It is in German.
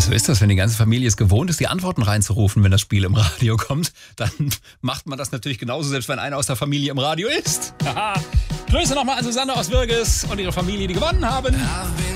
So ist das, wenn die ganze Familie es gewohnt ist, die Antworten reinzurufen, wenn das Spiel im Radio kommt. Dann macht man das natürlich genauso, selbst wenn einer aus der Familie im Radio ist. Haha. Grüße nochmal an Susanne aus Würges und ihre Familie, die gewonnen haben.